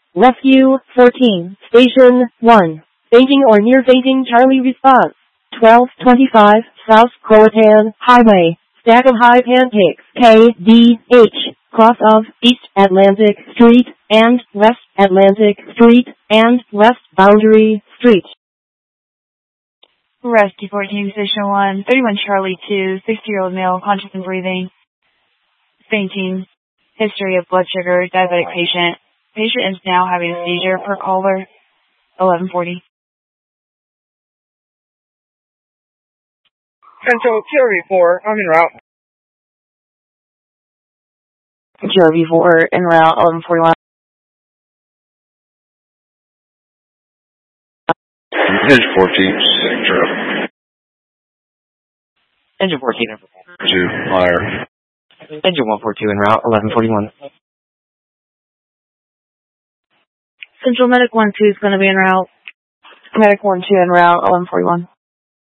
Rescue 14, Station 1. Fainting or near fainting Charlie response. 1225 South Croatan Highway. Stack of high pancakes. KDH. Cross of East Atlantic Street and West Atlantic Street and West Boundary Street. Rescue 14, Station 1, 31 Charlie 2, 60-year-old male, conscious and breathing. Fainting. History of blood sugar, diabetic patient. Patient is now having a seizure per caller 1140. Central GRV4, I'm en route. GRV4 en route 1141. Engine 14, Central. Engine 14 2, Meyer. Engine 142 en route 1141. Central Medic 1-2 is going to be en route. Medic 1-2 en route 1141.